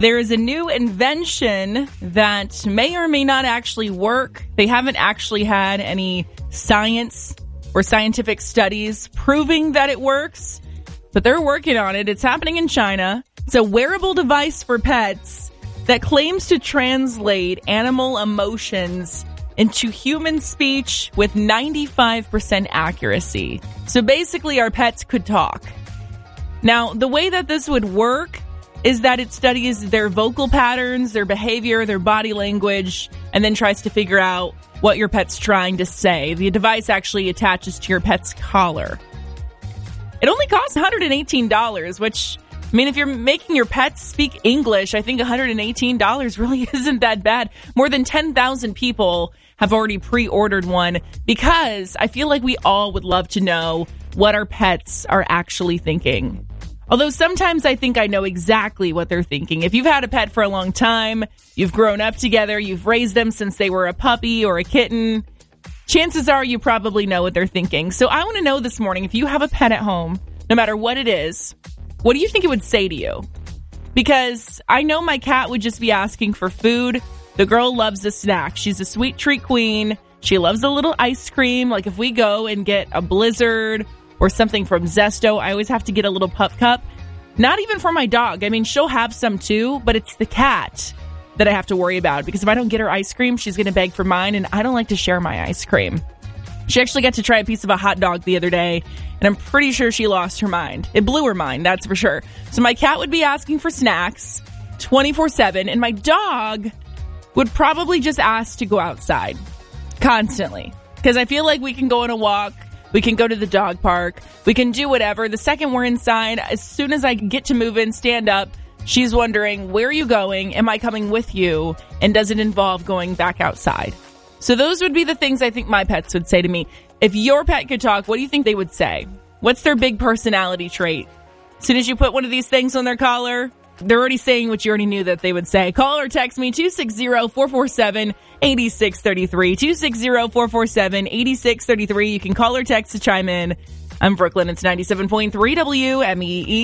There is a new invention that may or may not actually work. They haven't actually had any science or scientific studies proving that it works, but they're working on it. It's happening in China. It's a wearable device for pets that claims to translate animal emotions into human speech with 95% accuracy. So basically, our pets could talk. Now, the way that this would work is that it studies their vocal patterns, their behavior, their body language, and then tries to figure out what your pet's trying to say. The device actually attaches to your pet's collar. It only costs $118, which, I mean, if you're making your pets speak English, I think $118 really isn't that bad. More than 10,000 people have already pre-ordered one because I feel like we all would love to know what our pets are actually thinking. Although sometimes I think I know exactly what they're thinking. If you've had a pet for a long time, you've grown up together, you've raised them since they were a puppy or a kitten, chances are you probably know what they're thinking. So I want to know this morning, if you have a pet at home, no matter what it is, what do you think it would say to you? Because I know my cat would just be asking for food. The girl loves a snack. She's a sweet treat queen. She loves a little ice cream. Like if we go and get a Blizzard or something from Zesto, I always have to get a little pup cup. Not even for my dog. I mean, she'll have some too, but it's the cat that I have to worry about. Because if I don't get her ice cream, she's going to beg for mine, and I don't like to share my ice cream. She actually got to try a piece of a hot dog the other day, and I'm pretty sure she lost her mind. It blew her mind, that's for sure. So my cat would be asking for snacks 24/7, and my dog would probably just ask to go outside constantly. Because I feel like we can go on a walk, we can go to the dog park, we can do whatever. The second we're inside, as soon as I get to move in, stand up, she's wondering, where are you going? Am I coming with you? And does it involve going back outside? So those would be the things I think my pets would say to me. If your pet could talk, what do you think they would say? What's their big personality trait? As soon as you put one of these things on their collar, they're already saying what you already knew that they would say. Call or text me 260-447-8633. 260-447-8633. You can call or text to chime in. I'm Brooklyn. It's 97.3 WMEE.